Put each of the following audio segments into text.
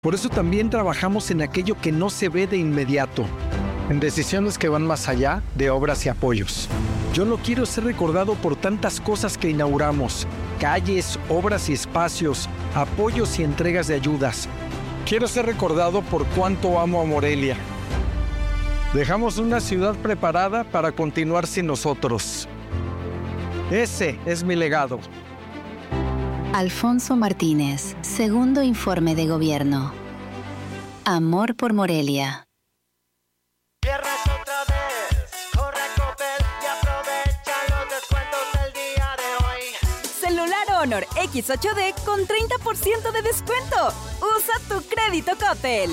Por eso también trabajamos en aquello que no se ve de inmediato, en decisiones que van más allá de obras y apoyos. Yo no quiero ser recordado por tantas cosas que inauguramos, calles, obras y espacios, apoyos y entregas de ayudas. Quiero ser recordado por cuánto amo a Morelia. Dejamos una ciudad preparada para continuar sin nosotros. Ese es mi legado. Alfonso Martínez, segundo informe de gobierno. Amor por Morelia. Viernes otra vez, corre a Coppel y aprovecha los descuentos del día de hoy. Celular Honor X8D con 30% de descuento. Usa tu crédito Coppel.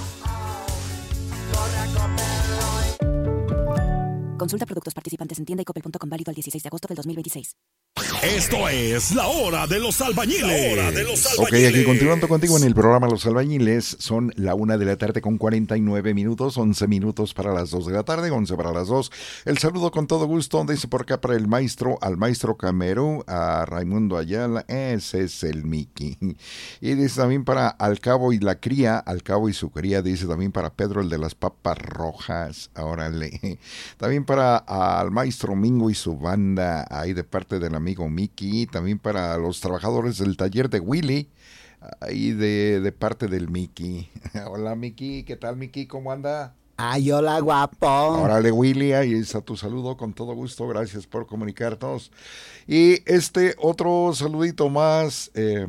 Corre a Coppel hoy. Consulta productos participantes en tienda y coppel.com, válido al 16 de agosto del 2026. Esto es La Hora de los Albañiles. Ok, aquí continuando contigo en el programa Los Albañiles. Son la 1 de la tarde con 49 minutos, 11 minutos para las 2 de la tarde, 11 para las 2. El saludo con todo gusto, dice por acá para el maestro, al maestro Camerú, a Raimundo Ayala, ese es el Mickey. Y dice también para Alcabo y la cría, Alcabo y su cría, dice también para Pedro el de las papas rojas, órale. También para al maestro Mingo y su banda, ahí de parte del amigo Mickey, también para los trabajadores del taller de Willy, ahí de parte del Mickey. Hola Mickey, ¿qué tal Mickey? ¿Cómo anda? Ay, hola guapo. Órale Willy, ahí está tu saludo con todo gusto, gracias por comunicarnos. Y otro saludito más,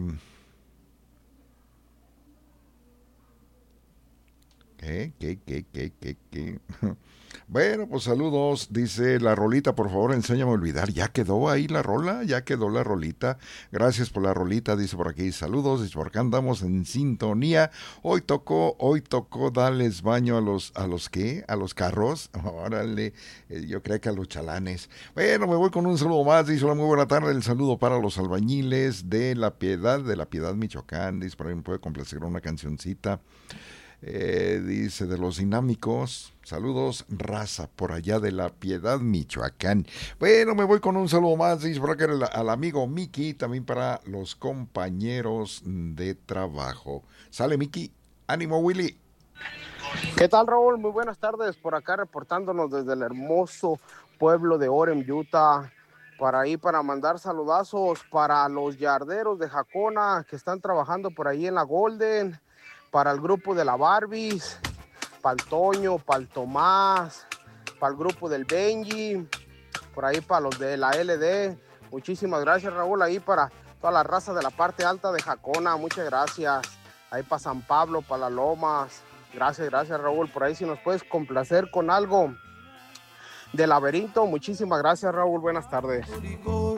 ¿Qué? Bueno, pues saludos, dice la rolita, por favor, enséñame a olvidar. ¿Ya quedó ahí la rola? ¿Ya quedó la rolita? Gracias por la rolita, dice por aquí. Saludos, dice por acá andamos en sintonía. Hoy tocó, dales baño a los ¿qué? A los carros. Órale, yo creo que a los chalanes. Bueno, me voy con un saludo más, dice hola, muy buena tarde. El saludo para los albañiles de La Piedad, Michoacán. Dice por ahí me puede complacer una cancioncita. Dice de los dinámicos, saludos raza por allá de La Piedad, Michoacán. Bueno, me voy con un saludo más, dice por acá al amigo Mickey, también para los compañeros de trabajo. Sale Mickey, ánimo Willy. ¿Qué tal Raúl? Muy buenas tardes, por acá reportándonos desde el hermoso pueblo de Orem, Utah. Para mandar saludazos para los yarderos de Jacona que están trabajando por ahí en la Golden, para el grupo de la Barbies, para el Toño, para el Tomás, para el grupo del Benji, por ahí para los de la LD. Muchísimas gracias Raúl, ahí para toda la raza de la parte alta de Jacona, muchas gracias. Ahí para San Pablo, para las Lomas, gracias Raúl. Por ahí si nos puedes complacer con algo de Laberinto, muchísimas gracias Raúl, buenas tardes.